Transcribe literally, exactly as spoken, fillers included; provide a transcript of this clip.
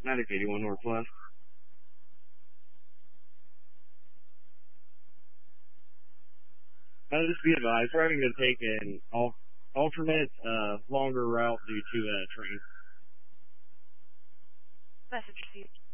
Atlantic eighty-one Northwest. Uh, just be advised, we're having to take an al- alternate, uh, longer route due to uh, train. Message received.